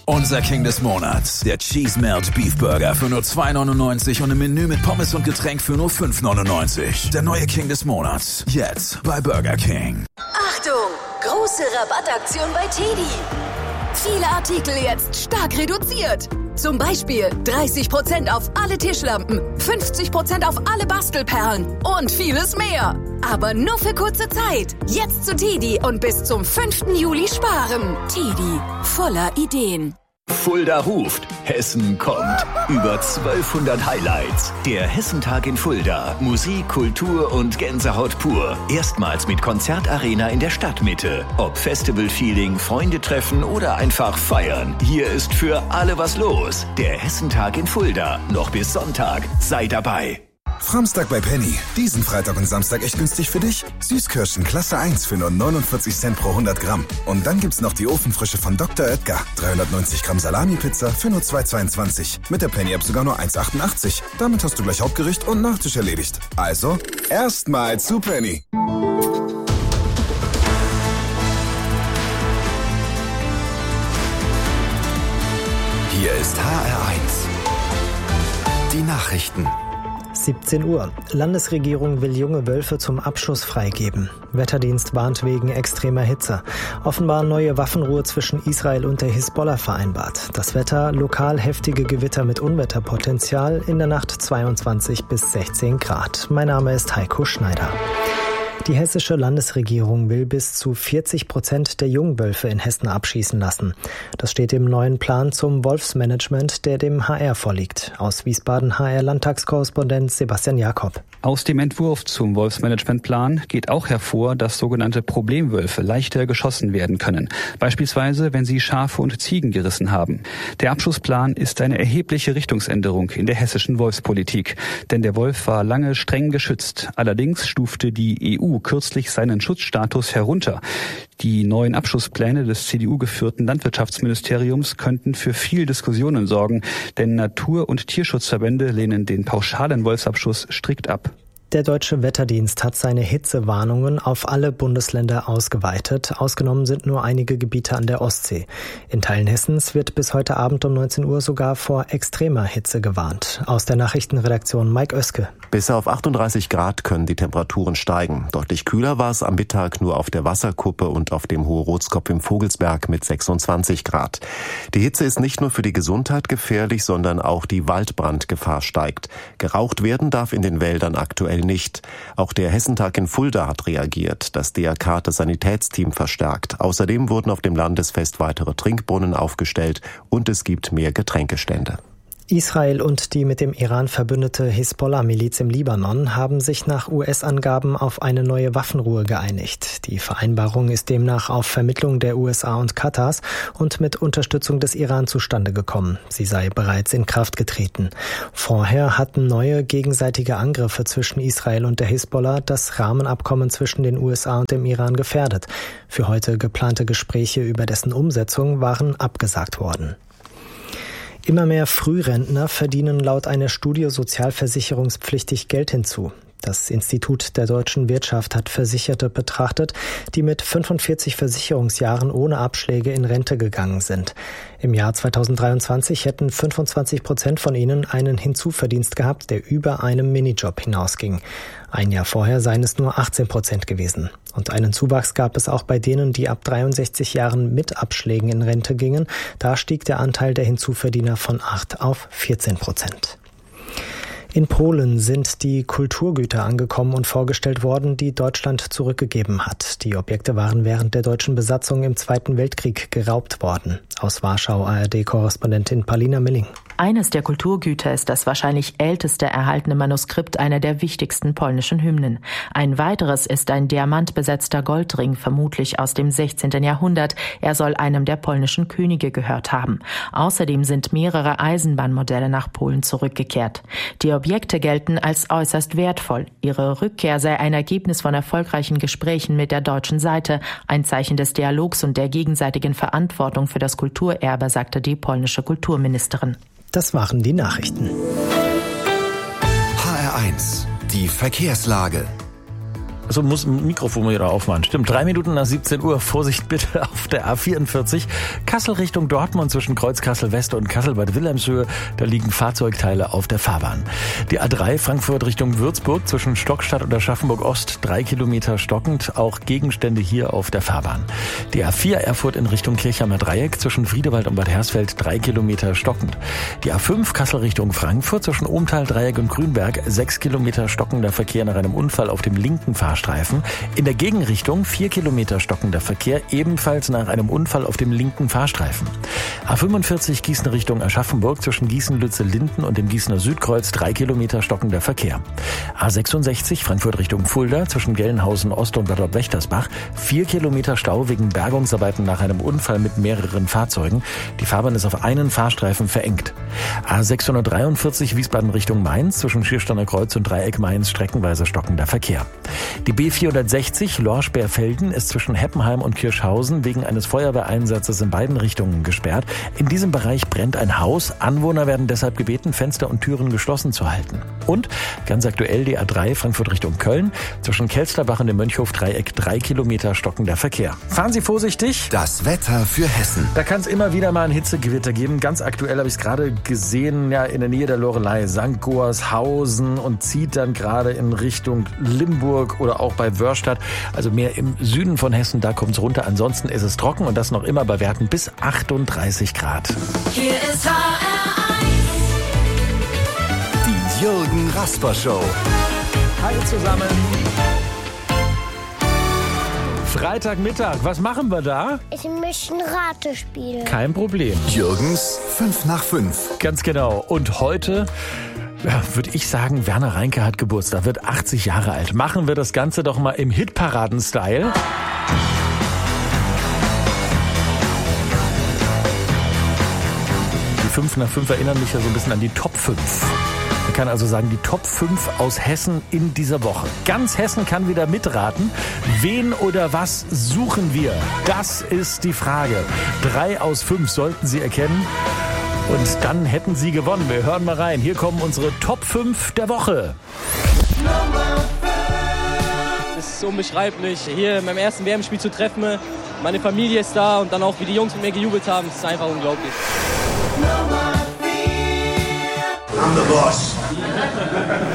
Unser King des Monats, der Cheese Melt Beef Burger für nur $2,99 und ein Menü mit Pommes und Getränk für nur $5,99. Der neue King des Monats, jetzt bei Burger King. Achtung, große Rabattaktion bei TEDi. Viele Artikel jetzt stark reduziert. Zum Beispiel 30% auf alle Tischlampen, 50% auf alle Bastelperlen und vieles mehr. Aber nur für kurze Zeit. Jetzt zu TEDi und bis zum 5. Juli sparen. TEDi, voller Ideen. Fulda ruft, Hessen kommt. Über 1200 Highlights. Der Hessentag in Fulda. Musik, Kultur und Gänsehaut pur. Erstmals mit Konzertarena in der Stadtmitte. Ob Festival-Feeling, Freunde treffen oder einfach feiern. Hier ist für alle was los. Der Hessentag in Fulda. Noch bis Sonntag. Sei dabei. Framstag bei Penny. Diesen Freitag und Samstag echt günstig für dich. Süßkirschen Klasse 1 für nur 49 Cent pro 100 Gramm. Und dann gibt's noch die Ofenfrische von Dr. Oetker. 390 Gramm Salami-Pizza für nur 2,22. Mit der Penny-App sogar nur 1,88. Damit hast du gleich Hauptgericht und Nachtisch erledigt. Also, erstmal zu Penny. Hier ist HR1. Die Nachrichten. 17 Uhr. Landesregierung will junge Wölfe zum Abschuss freigeben. Wetterdienst warnt wegen extremer Hitze. Offenbar neue Waffenruhe zwischen Israel und der Hisbollah vereinbart. Das Wetter, lokal heftige Gewitter mit Unwetterpotenzial, in der Nacht 22 bis 16 Grad. Mein Name ist Heiko Schneider. Die hessische Landesregierung will bis zu 40% der Jungwölfe in Hessen abschießen lassen. Das steht im neuen Plan zum Wolfsmanagement, der dem HR vorliegt. Aus Wiesbaden HR-Landtagskorrespondent Sebastian Jakob. Aus dem Entwurf zum Wolfsmanagementplan geht auch hervor, dass sogenannte Problemwölfe leichter geschossen werden können. Beispielsweise, wenn sie Schafe und Ziegen gerissen haben. Der Abschussplan ist eine erhebliche Richtungsänderung in der hessischen Wolfspolitik. Denn der Wolf war lange streng geschützt. Allerdings stufte die EU kürzlich seinen Schutzstatus herunter. Die neuen Abschusspläne des CDU-geführten Landwirtschaftsministeriums könnten für viel Diskussionen sorgen, denn Natur- und Tierschutzverbände lehnen den pauschalen Wolfsabschuss strikt ab. Der Deutsche Wetterdienst hat seine Hitzewarnungen auf alle Bundesländer ausgeweitet. Ausgenommen sind nur einige Gebiete an der Ostsee. In Teilen Hessens wird bis heute Abend um 19 Uhr sogar vor extremer Hitze gewarnt. Aus der Nachrichtenredaktion Mike Oeske. Bis auf 38 Grad können die Temperaturen steigen. Deutlich kühler war es am Mittag nur auf der Wasserkuppe und auf dem Hohe-Rotskopf im Vogelsberg mit 26 Grad. Die Hitze ist nicht nur für die Gesundheit gefährlich, sondern auch die Waldbrandgefahr steigt. Geraucht werden darf in den Wäldern aktuell nicht. Auch der Hessentag in Fulda hat reagiert. Das DRK hat das Sanitätsteam verstärkt. Außerdem wurden auf dem Landesfest weitere Trinkbrunnen aufgestellt und es gibt mehr Getränkestände. Israel und die mit dem Iran verbündete Hisbollah-Miliz im Libanon haben sich nach US-Angaben auf eine neue Waffenruhe geeinigt. Die Vereinbarung ist demnach auf Vermittlung der USA und Katars und mit Unterstützung des Iran zustande gekommen. Sie sei bereits in Kraft getreten. Vorher hatten neue gegenseitige Angriffe zwischen Israel und der Hisbollah das Rahmenabkommen zwischen den USA und dem Iran gefährdet. Für heute geplante Gespräche über dessen Umsetzung waren abgesagt worden. Immer mehr Frührentner verdienen laut einer Studie sozialversicherungspflichtig Geld hinzu. Das Institut der deutschen Wirtschaft hat Versicherte betrachtet, die mit 45 Versicherungsjahren ohne Abschläge in Rente gegangen sind. Im Jahr 2023 hätten 25% von ihnen einen Hinzuverdienst gehabt, der über einem Minijob hinausging. Ein Jahr vorher seien es nur 18% gewesen. Und einen Zuwachs gab es auch bei denen, die ab 63 Jahren mit Abschlägen in Rente gingen. Da stieg der Anteil der Hinzuverdiener von 8 auf 14%. In Polen sind die Kulturgüter angekommen und vorgestellt worden, die Deutschland zurückgegeben hat. Die Objekte waren während der deutschen Besatzung im Zweiten Weltkrieg geraubt worden. Aus Warschau ARD-Korrespondentin Paulina Milling. Eines der Kulturgüter ist das wahrscheinlich älteste erhaltene Manuskript einer der wichtigsten polnischen Hymnen. Ein weiteres ist ein diamantbesetzter Goldring, vermutlich aus dem 16. Jahrhundert. Er soll einem der polnischen Könige gehört haben. Außerdem sind mehrere Eisenbahnmodelle nach Polen zurückgekehrt. Die Objekte gelten als äußerst wertvoll. Ihre Rückkehr sei ein Ergebnis von erfolgreichen Gesprächen mit der deutschen Seite, ein Zeichen des Dialogs und der gegenseitigen Verantwortung für das Kulturerbe, sagte die polnische Kulturministerin. Das waren die Nachrichten. HR1, die Verkehrslage. Also muss ein Mikrofon wieder aufmachen. Stimmt, 3 Minuten nach 17 Uhr. Vorsicht bitte auf der A44. Kassel Richtung Dortmund zwischen Kreuz Kassel West und Kassel Bad Wilhelmshöhe. Da liegen Fahrzeugteile auf der Fahrbahn. Die A3 Frankfurt Richtung Würzburg zwischen Stockstadt und Aschaffenburg Ost. 3 Kilometer stockend. Auch Gegenstände hier auf der Fahrbahn. Die A4 Erfurt in Richtung Kirchheimer Dreieck zwischen Friedewald und Bad Hersfeld. 3 Kilometer stockend. Die A5 Kassel Richtung Frankfurt zwischen Ohmtal, Dreieck und Grünberg. 6 Kilometer stockender Verkehr nach einem Unfall auf dem linken Fahrstreifen. In der Gegenrichtung 4 Kilometer stockender Verkehr, ebenfalls nach einem Unfall auf dem linken Fahrstreifen. A45 Gießen Richtung Aschaffenburg zwischen Gießen-Lütze-Linden und dem Gießener Südkreuz 3 Kilometer stockender Verkehr. A66 Frankfurt Richtung Fulda zwischen Gelnhausen Ost und Bad Wächtersbach 4 Kilometer Stau wegen Bergungsarbeiten nach einem Unfall mit mehreren Fahrzeugen. Die Fahrbahn ist auf einen Fahrstreifen verengt. A643 Wiesbaden Richtung Mainz zwischen Schiersteiner Kreuz und Dreieck Mainz streckenweise stockender Verkehr. Die B460 Lorsch-Berfelden ist zwischen Heppenheim und Kirschhausen wegen eines Feuerwehreinsatzes in beiden Richtungen gesperrt. In diesem Bereich brennt ein Haus. Anwohner werden deshalb gebeten, Fenster und Türen geschlossen zu halten. Und ganz aktuell die A3 Frankfurt Richtung Köln zwischen Kelsterbach und dem Mönchhof-Dreieck 3 Kilometer stockender Verkehr. Fahren Sie vorsichtig. Das Wetter für Hessen. Da kann es immer wieder mal ein Hitzegewitter geben. Ganz aktuell habe ich es gerade gesehen, ja, in der Nähe der Loreley, St. Goarshausen und zieht dann gerade in Richtung Limburg oder auch bei Wörstadt, also mehr im Süden von Hessen, da kommt es runter. Ansonsten ist es trocken und das noch immer bei Werten bis 38 Grad. Hier ist HR1. Die Jürgen Rasper Show. Hi zusammen. Freitagmittag, was machen wir da? Ich möchte ein Ratespiel. Kein Problem. Jürgens 5 nach 5. Ganz genau. Und heute, ja, würde ich sagen, Werner Reinke hat Geburtstag, wird 80 Jahre alt. Machen wir das Ganze doch mal im Hitparaden-Style. Die 5 nach 5 erinnern mich ja so ein bisschen an die Top 5. Man kann also sagen, die Top 5 aus Hessen in dieser Woche. Ganz Hessen kann wieder mitraten. Wen oder was suchen wir? Das ist die Frage. 3 aus 5 sollten Sie erkennen. Und dann hätten Sie gewonnen. Wir hören mal rein. Hier kommen unsere Top 5 der Woche. Es ist unbeschreiblich, hier in meinem ersten WM-Spiel zu treffen. Meine Familie ist da und dann auch, wie die Jungs mit mir gejubelt haben. Es ist einfach unglaublich. I'm the boss.